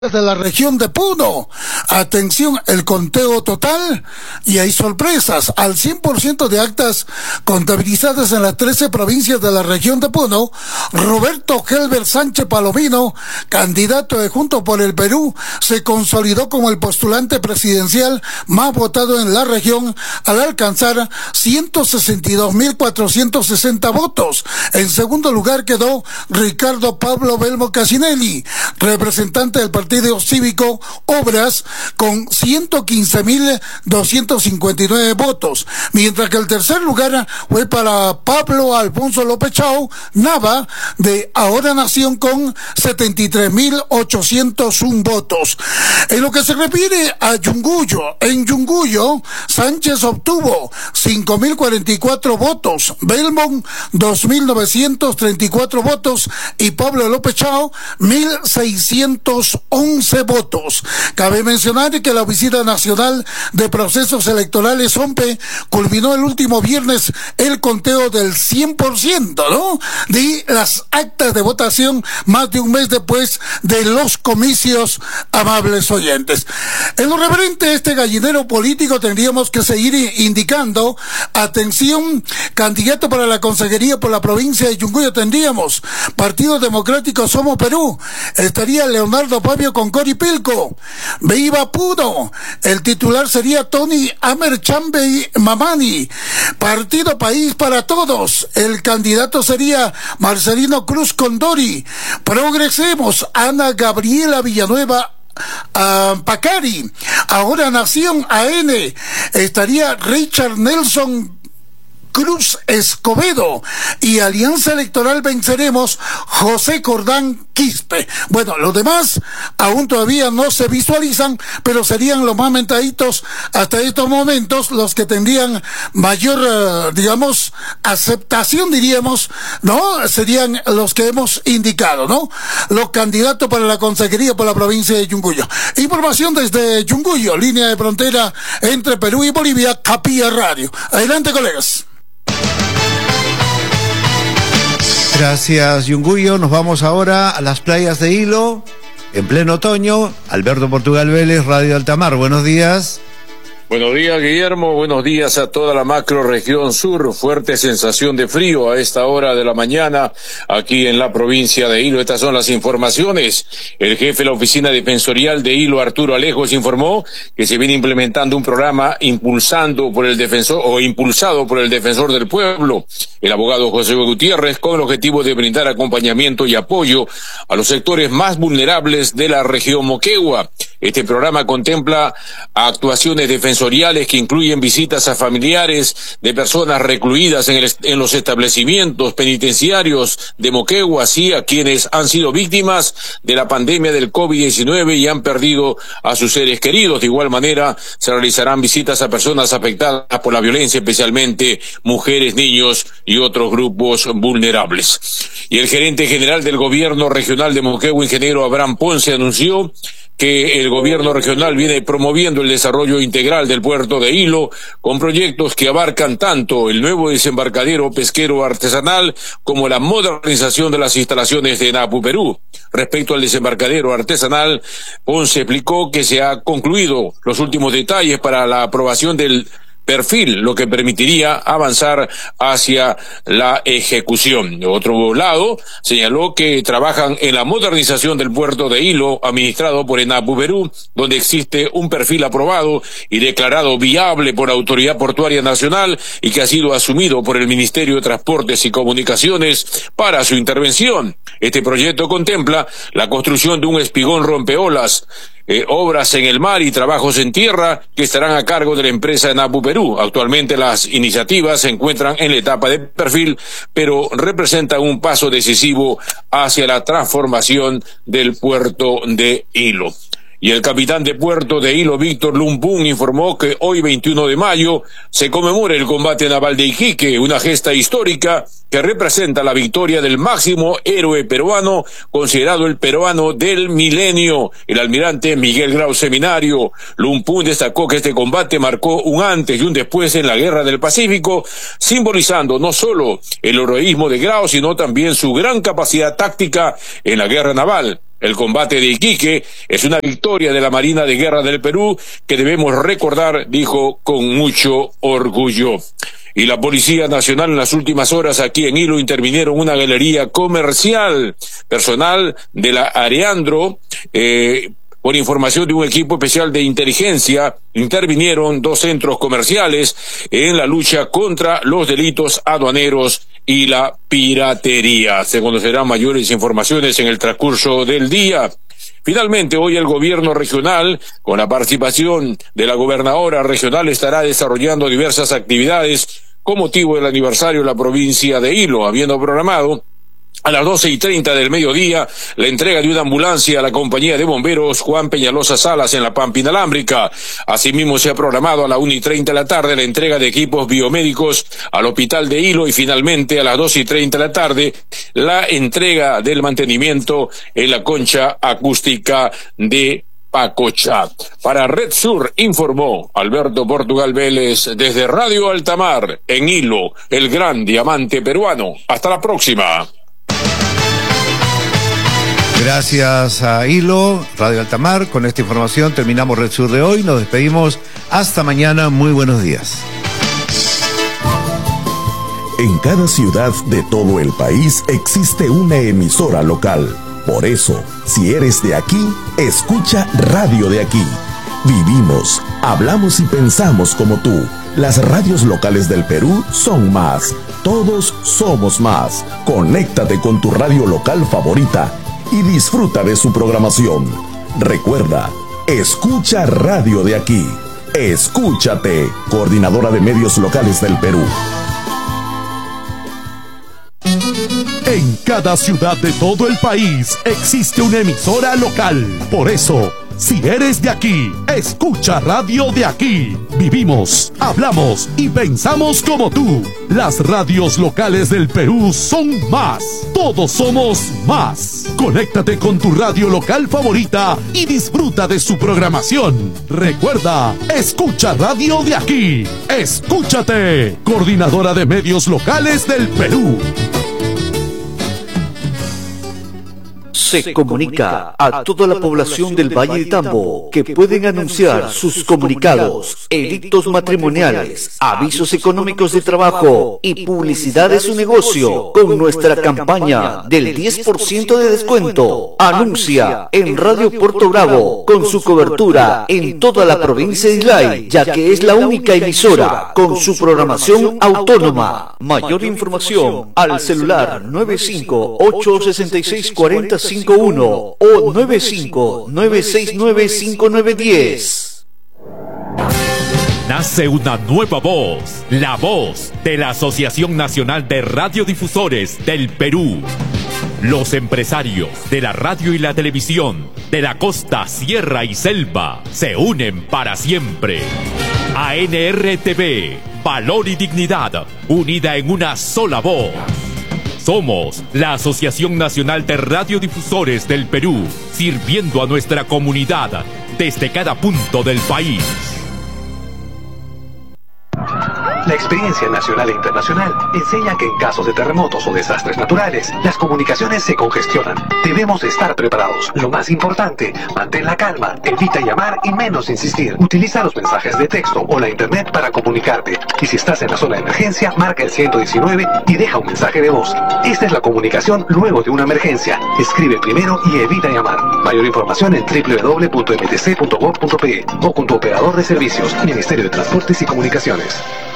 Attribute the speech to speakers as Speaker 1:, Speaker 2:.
Speaker 1: de la región de Puno. Atención, el conteo total, y hay sorpresas. Al 100% de actas contabilizadas en las 13 provincias de la región de Puno, Roberto Helber Sánchez Palomino, candidato de Juntos por el Perú, se consolidó como el postulante presidencial más votado en la región al alcanzar 162.460 votos. En segundo lugar quedó Ricardo Pablo Belmo Casinelli, representante del Partido Cívico Obras, con 115.259 votos, mientras que el tercer lugar fue para Pablo Alfonso López Chao Nava, de Ahora Nación, con 73.801 votos. En lo que se refiere a Yunguyo, en Yunguyo, Sánchez obtuvo 5.044 votos, Belmont 2.934 votos y Pablo López Chao 1.611 votos. Cabe mencionar que la Oficina Nacional de Procesos Electorales, OMPE, culminó el último viernes el conteo del 100%, ¿no?, de las actas de votación, más de un mes después de los comicios, amables oyentes. En lo referente a este gallinero político, tendríamos que seguir indicando, atención, candidato para la consejería por la provincia de Yunguyo, tendríamos Partido Democrático Somos Perú, estaría Leonardo Pavio con Cori Pilco. Viva Puno, el titular sería Tony Amerchambe Mamani. Partido País para Todos, el candidato sería Marcelino Cruz Condori. Progresemos, Ana Gabriela Villanueva Pacari. Ahora Nación AN, estaría Richard Nelson Cruz Escobedo, y Alianza Electoral Venceremos, José Cordán Quispe. Bueno, los demás aún todavía no se visualizan, pero serían los más mentaditos hasta estos momentos, los que tendrían mayor, digamos, aceptación, diríamos, ¿no? Serían los que hemos indicado, ¿no? Los candidatos para la consejería por la provincia de Yunguyo. Información desde Yunguyo, línea de frontera entre Perú y Bolivia, Capilla Radio. Adelante, colegas.
Speaker 2: Gracias, Yunguyo. Nos vamos ahora a las playas de Hilo, en pleno otoño. Alberto Portugal Vélez, Radio Altamar. Buenos días.
Speaker 3: Buenos días, Guillermo. Buenos días a toda la macro región sur. Fuerte sensación de frío a esta hora de la mañana aquí en la provincia de Hilo. Estas son las informaciones. El jefe de la oficina defensorial de Hilo, Arturo Alejos, informó que se viene implementando un programa impulsado por el defensor del pueblo, el abogado José Gutiérrez, con el objetivo de brindar acompañamiento y apoyo a los sectores más vulnerables de la región Moquegua. Este programa contempla actuaciones defensoriales que incluyen visitas a familiares de personas recluidas en los establecimientos penitenciarios de Moquegua, así a quienes han sido víctimas de la pandemia del COVID-19 y han perdido a sus seres queridos. De igual manera, se realizarán visitas a personas afectadas por la violencia, especialmente mujeres, niños y otros grupos vulnerables. Y el gerente general del gobierno regional de Moquegua, ingeniero Abraham Ponce, anunció que el gobierno regional viene promoviendo el desarrollo integral del puerto de Hilo, con proyectos que abarcan tanto el nuevo desembarcadero pesquero artesanal como la modernización de las instalaciones de Napu Perú. Respecto al desembarcadero artesanal, Ponce explicó que se ha concluido los últimos detalles para la aprobación del perfil, lo que permitiría avanzar hacia la ejecución. De otro lado, señaló que trabajan en la modernización del puerto de Hilo, administrado por ENAPU Perú, donde existe un perfil aprobado y declarado viable por la Autoridad Portuaria Nacional y que ha sido asumido por el Ministerio de Transportes y Comunicaciones para su intervención. Este proyecto contempla la construcción de un espigón rompeolas, obras en el mar y trabajos en tierra que estarán a cargo de la empresa Napu Perú. Actualmente las iniciativas se encuentran en la etapa de perfil, pero representan un paso decisivo hacia la transformación del puerto de Hilo. Y el capitán de puerto de Hilo, Víctor Lumpún, informó que hoy, 21 de mayo, se conmemora el combate naval de Iquique, una gesta histórica que representa la victoria del máximo héroe peruano, considerado el peruano del milenio, el almirante Miguel Grau Seminario. Lumpún destacó que este combate marcó un antes y un después en la Guerra del Pacífico, simbolizando no solo el heroísmo de Grau, sino también su gran capacidad táctica en la guerra naval. El combate de Iquique es una victoria de la Marina de Guerra del Perú que debemos recordar, dijo con mucho orgullo. Y la Policía Nacional en las últimas horas aquí en Hilo intervinieron una galería comercial. Personal de la Areandro, por información de un equipo especial de inteligencia, intervinieron 2 centros comerciales en la lucha contra los delitos aduaneros y la piratería. Se conocerán mayores informaciones en el transcurso del día. Finalmente, hoy el gobierno regional, con la participación de la gobernadora regional, estará desarrollando diversas actividades con motivo del aniversario de la provincia de Hilo, habiendo programado a las 12:30 del mediodía la entrega de una ambulancia a la compañía de bomberos Juan Peñalosa Salas en la Pampa Inalámbrica. Asimismo, se ha programado a la 1:30 de la tarde la entrega de equipos biomédicos al hospital de Hilo y finalmente a las 2:30 de la tarde la entrega del mantenimiento en la concha acústica de Pacocha. Para Red Sur informó Alberto Portugal Vélez desde Radio Altamar en Hilo, el gran diamante peruano. Hasta la próxima.
Speaker 2: Gracias a Hilo, Radio Altamar. Con esta información terminamos Red Sur de hoy. Nos despedimos. Hasta mañana. Muy buenos días.
Speaker 4: En cada ciudad de todo el país existe una emisora local. Por eso, si eres de aquí, escucha Radio de Aquí. Vivimos, hablamos y pensamos como tú. Las radios locales del Perú son más. Todos somos más. Conéctate con tu radio local favorita y disfruta de su programación. Recuerda, escucha Radio de Aquí. Escúchate, Coordinadora de Medios Locales del Perú. En cada ciudad de todo el país existe una emisora local. Por eso, si eres de aquí, escucha Radio de Aquí. Vivimos, hablamos y pensamos como tú. Las radios locales del Perú son más. Todos somos más. Conéctate con tu radio local favorita y disfruta de su programación. Recuerda, escucha Radio de Aquí. Escúchate, Coordinadora de Medios Locales del Perú.
Speaker 5: Se comunica a toda la población del Valle de Tambo que pueden anunciar sus comunicados, edictos matrimoniales, avisos económicos de trabajo y publicidad de su negocio con nuestra campaña del 10% de descuento. Anuncia en Radio Puerto Bravo con su cobertura en toda la provincia de Islay, ya que es la única emisora con su programación autónoma. Mayor información al celular 958664051 o 959695910.
Speaker 6: Nace una nueva voz, la voz de la Asociación Nacional de Radiodifusores del Perú. Los empresarios de la radio y la televisión de la costa, sierra y selva se unen para siempre. ANRTV, valor y dignidad, unida en una sola voz. Somos la Asociación Nacional de Radiodifusores del Perú, sirviendo a nuestra comunidad desde cada punto del país.
Speaker 7: La experiencia nacional e internacional enseña que en casos de terremotos o desastres naturales, las comunicaciones se congestionan. Debemos estar preparados. Lo más importante, mantén la calma, evita llamar y menos insistir. Utiliza los mensajes de texto o la internet para comunicarte. Y si estás en la zona de emergencia, marca el 119 y deja un mensaje de voz. Esta es la comunicación luego de una emergencia. Escribe primero y evita llamar. Mayor información en www.mtc.gov.pe o con tu operador de servicios, Ministerio de Transportes y Comunicaciones.